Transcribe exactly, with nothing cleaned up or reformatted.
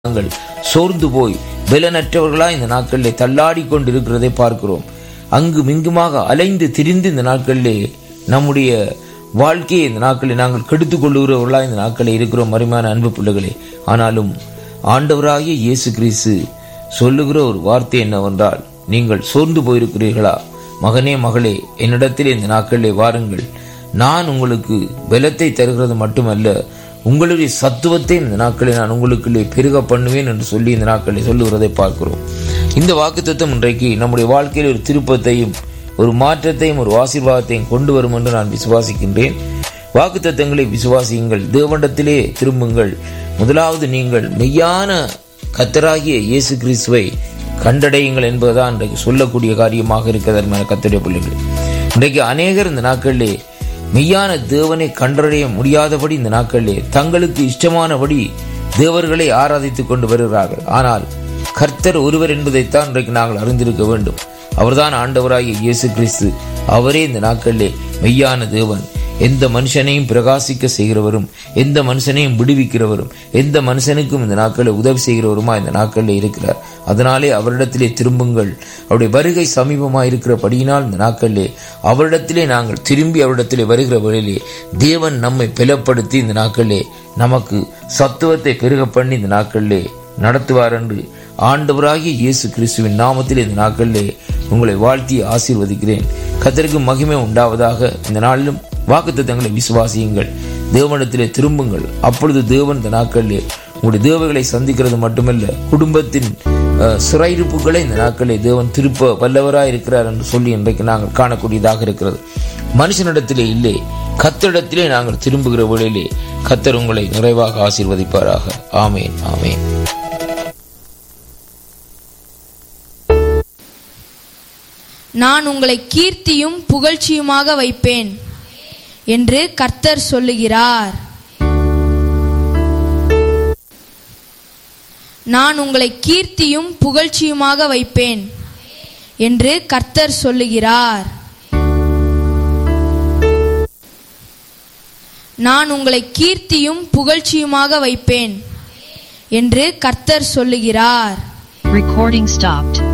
நாங்கள் சோர்ந்து போய் பலனற்றவர்களாய் இந்த நாட்களிலே தள்ளாடி கொண்டிருக்கிறதை பார்க்கிறோம். அங்கு மிங்குமாக அலைந்து திரிந்து இந்த நாட்களிலே நம்முடைய வாழ்க்கையை இந்த நாட்களில் நாங்கள் கெடுத்துக் கொள்ளுகிறவர்களாக இந்த நாட்களில் இருக்கிறோம். அருமையான அன்பு பிள்ளைகளே, ஆனாலும் ஆண்டவராகிய இயேசு கிறிஸ்து சொல்லுகிற ஒரு வார்த்தை என்னவென்றால், நீங்கள் சோர்ந்து போயிருக்கிறீர்களா? மகனே மகளே, என்னிடத்திலே இந்த நாட்களிலே வாருங்கள், நான் உங்களுக்கு பலத்தை தருகிறது மட்டுமல்ல, உங்களுடைய சத்துவத்தை இந்த நாட்களில் நான் உங்களுக்குள்ளே பெருக பண்ணுவேன் என்று சொல்லி இந்த நாட்களில் சொல்லுகிறதை பார்க்கிறோம். இந்த வாக்குத்தத்தம் இன்றைக்கு நம்முடைய வாழ்க்கையில் ஒரு திருப்பத்தையும் ஒரு மாற்றத்தையும் ஒரு ஆசீர்வாதத்தையும் கொண்டு வரும் என்று நான் விசுவாசிக்கின்றேன். வாக்குத்தத்தங்களை விசுவாசியுங்கள், தேவனிடத்திலே திரும்புங்கள். முதலாவது நீங்கள் மெய்யான கர்த்தராகிய இயேசு கிறிஸ்துவை கண்டடையுங்கள் என்பதுதான் இன்றைக்கு சொல்லக்கூடிய காரியமாக இருக்கிறது. கர்த்தருடைய பிள்ளைகள், இன்றைக்கு அநேகர் இந்த நாட்களிலே மெய்யான தேவனை கண்டடைய முடியாதபடி இந்த நாட்களிலே தங்களுக்கு இஷ்டமானபடி தேவர்களை ஆராதித்துக் கொண்டு வருகிறார்கள். ஆனால் கர்த்தர் ஒருவர் என்பதைத்தான் இன்றைக்கு நாங்கள் அறிந்திருக்க வேண்டும். அவர்தான் ஆண்டவராகிய இயேசு கிறிஸ்து. அவரே இந்த நாட்களிலே மெய்யான தேவன். எந்த மனுஷனையும் பிரகாசிக்க செய்கிறவரும், எந்த மனுஷனையும் விடுவிக்கிறவரும், எந்த மனுஷனுக்கும் இந்த நாட்களில் உதவி செய்கிறவருமா இந்த நாட்களில் இருக்கிறார். அதனாலே அவரிடத்திலே திரும்புங்கள். அவருடைய வருகை சமீபமாக இருக்கிறபடியினால் இந்த நாட்களிலே அவரிடத்திலே நாங்கள் திரும்பி அவரிடத்திலே வருகிற வழியிலே தேவன் நம்மை பலப்படுத்தி இந்த நாட்களிலே நமக்கு சத்துவத்தை பெருக பண்ணி இந்த நாட்களிலே நடத்துவார் என்று ஆண்டவராகிய இயேசு கிறிஸ்துவின் நாமத்தில் இந்த நாட்களிலே உங்களை வாழ்த்தி ஆசீர்வதிக்கிறேன். கர்த்தருக்கு மகிமை உண்டாவதாக. இந்த நாளிலும் வாக்குத்தத்தங்களை விசுவாசியுங்கள், தேவனிடத்திலே திரும்புங்கள். அப்பொழுது தேவன் இந்த நாட்களிலே உங்களுடைய தேவைகளை சந்திக்கிறது மட்டுமல்ல, குடும்பத்தின் சிறையிருப்புகளை இந்த நாட்களிலே தேவன் திருப்ப வல்லவராய் இருக்கிறார் என்று சொல்லி இன்றைக்கு நாங்கள் காணக்கூடியதாக இருக்கிறது. மனுஷனிடத்திலே இல்லை, கர்த்தரிடத்திலே நாங்கள் திரும்புகிற வேளையிலே கர்த்தர் உங்களை நிறைவாக ஆசீர்வதிப்பாராக. ஆமேன், ஆமேன். நான் உங்களை கீர்த்தியும் புகழ்ச்சியுமாக வைப்பேன் என்று கர்த்தர் சொல்லுகிறார். நான் உங்களை கீர்த்தியும் புகழ்ச்சியுமாக வைப்பேன் என்று கர்த்தர் சொல்லுகிறார். நான் உங்களை கீர்த்தியும் புகழ்ச்சியுமாக வைப்பேன் என்று கர்த்தர் சொல்லுகிறார். Recording stopped.